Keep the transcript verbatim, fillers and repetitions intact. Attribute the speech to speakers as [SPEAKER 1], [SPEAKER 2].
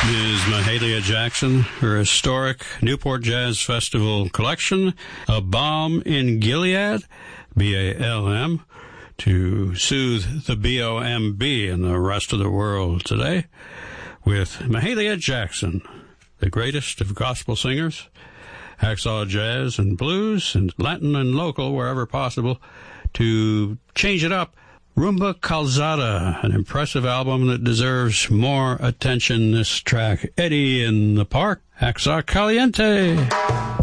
[SPEAKER 1] Miz Mahalia Jackson, her historic Newport Jazz Festival collection, A Balm in Gilead, B A L M, to soothe the B O M B and the rest of the world today, with Mahalia Jackson, the greatest of gospel singers, hacksaw jazz and blues, and Latin and local wherever possible. To change it up, Rumba Calzada, an impressive album that deserves more attention. This track, Eddie in the Park, Hacksaw Caliente.